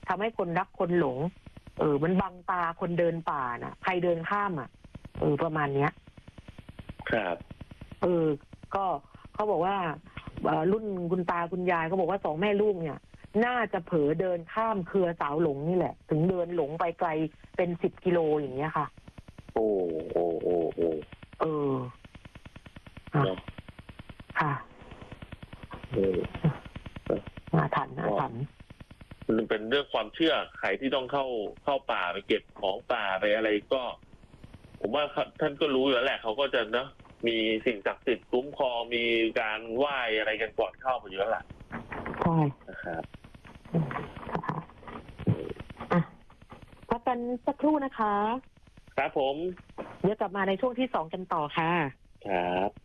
ทำให้คนรักคนหลงมันบังตาคนเดินป่าน่ะใครเดินข้ามอ่ะประมาณเนี้ยครับก็เขาบอกว่ารุ่นคุณตาคุณยายเขาบอกว่า2แม่ลูกเนี่ยน่าจะเผลอเดินข้ามเครือสาวหลงนี่แหละถึงเดินหลงไปไกลเป็น10 กิโลอย่างเงี้ยค่ะโอ้ค่ะอาถรรพ์มันเป็นเรื่องความเชื่อใครที่ต้องเข้าป่าไปเก็บของป่าไปอะไรก็ผมว่าท่านก็รู้อยู่แล้วแหละเขาก็จะเนาะมีสิ่งศักดิ์สิทธิ์คุ้มครองมีการไหว้อะไรกันก่อนเข้าไปอยู่แล้วล่ะใช่นะครับพักกันสักครู่นะคะครับผมเดี๋ยวกลับมาในช่วงที่2กันต่อค่ะครับ